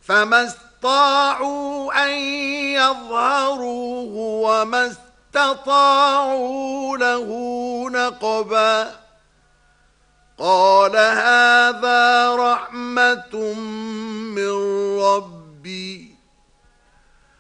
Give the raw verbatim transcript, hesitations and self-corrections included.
فما استطاعوا أن يظهروه وما استطاعوا له نقبا قال هذا رحمة من ربي